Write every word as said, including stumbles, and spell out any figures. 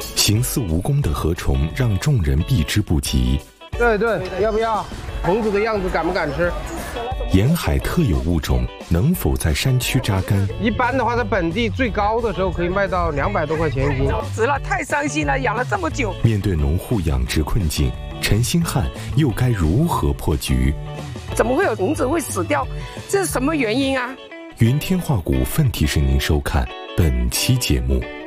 形似蜈蚣的河虫让众人避之不及。 对对，要不要？红子的样子敢不敢吃？ 沿海特有物种能否在山区扎根？ 一般的话，在本地最高的时候可以卖到两百多块钱一斤。 死了，太伤心了，养了这么久。 面对农户养殖困境，陈星汉又该如何破局？ 怎么会有红子会死掉？这是什么原因啊？ 云天化谷奋提示您收看本期节目。